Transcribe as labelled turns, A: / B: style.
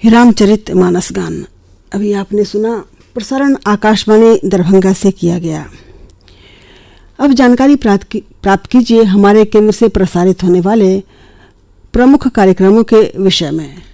A: रामचरित मानस गान अभी आपने सुना। प्रसारण आकाशवाणी दरभंगा से किया गया। अब जानकारी प्राप्त कीजिए हमारे केंद्र से प्रसारित होने वाले प्रमुख कार्यक्रमों के विषय में।